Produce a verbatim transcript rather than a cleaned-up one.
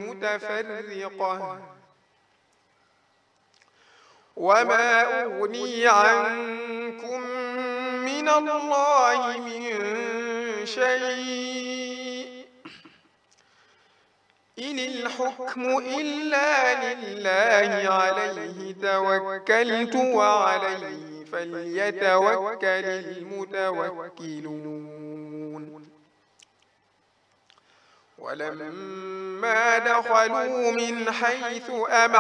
متفرقة وما أغني عنكم من الله من شيء إن الحكم إلا لله عليه توكلت وعليه فليتوكل المتوكلون ولما دخلوا من حيث أمرهم